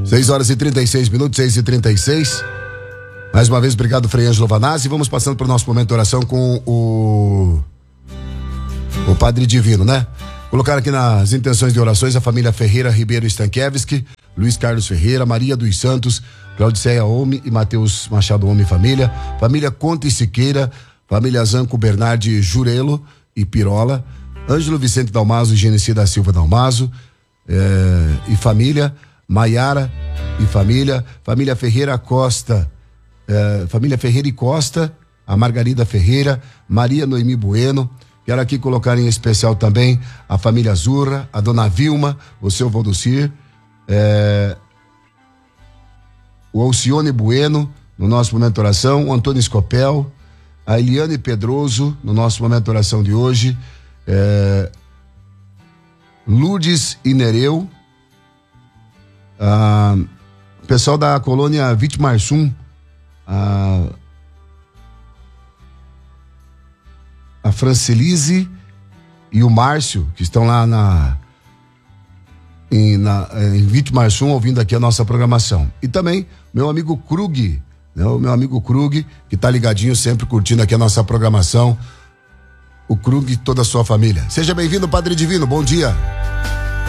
6h36, 6h36. Mais uma vez, obrigado, Frei Ângelo Vanazzi. Vamos passando para o nosso momento de oração com o Padre Divino, né? Colocar aqui nas intenções de orações a família Ferreira Ribeiro Stankiewicz, Luiz Carlos Ferreira, Maria dos Santos, Claudiceia Homme e Matheus Machado Homme família Conte Siqueira, família Zanco Bernardi Jurelo e Pirola, Ângelo Vicente Dalmaso e Genesi da Silva Dalmaso, e família Maiara e família Ferreira Costa, família Ferreira e Costa, a Margarida Ferreira, Maria Noemi Bueno. Quero aqui colocar em especial também a família Zurra, a dona Vilma, o seu Valdocir, o Alcione Bueno, no nosso momento de oração, o Antônio Escopel, a Eliane Pedroso, no nosso momento de oração de hoje, Lourdes Inereu, o pessoal da colônia Vitmarsum, a Francilise e o Márcio, que estão lá em Vitmarsum, ouvindo aqui a nossa programação. E também meu amigo Krug, né? O meu amigo Krug, que tá ligadinho, sempre curtindo aqui a nossa programação. O Krug e toda a sua família. Seja bem-vindo, Padre Divino, bom dia.